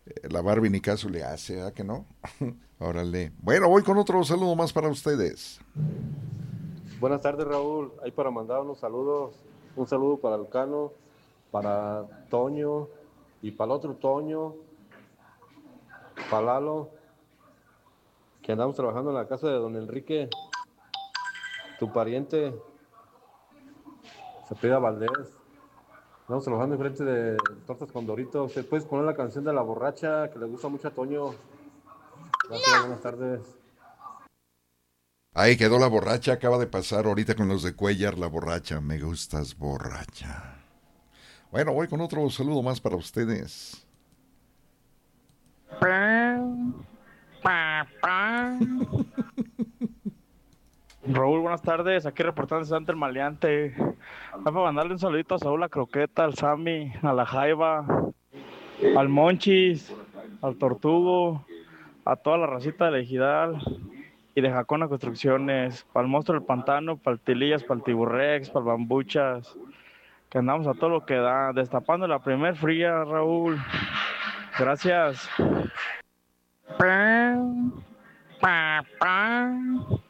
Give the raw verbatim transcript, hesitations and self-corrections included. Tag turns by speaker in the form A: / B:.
A: Eh, La Barbie ni caso le hace, ¿a que no? Órale. Bueno, voy con otro saludo más para ustedes.
B: Buenas tardes, Raúl. Ahí para mandar unos saludos. Un saludo para Lucano, para Toño y para el otro Toño, para Lalo, que andamos trabajando en la casa de don Enrique, tu pariente, se pida Valdés. Estamos trabajando enfrente de Tortas con Doritos. ¿Se puedes poner la canción de la borracha que le gusta mucho a Toño? Gracias, buenas tardes.
A: Ahí quedó la borracha, acaba de pasar ahorita con los de Cuellar, la borracha. Me gustas borracha. Bueno, voy con otro saludo más para ustedes.
C: Raúl, buenas tardes. Aquí reportando Santa el Maleante. Voy para mandarle un saludito a Saúl la Croqueta, al Sammy, a la Jaiba, al Monchis, al Tortugo, a toda la racita de la Ejidal y de Jacona Construcciones, para el Monstruo del Pantano, para el Tilillas, para el Tiburrex, para el Bambuchas, que andamos a todo lo que da, destapando la primer fría, Raúl. Gracias.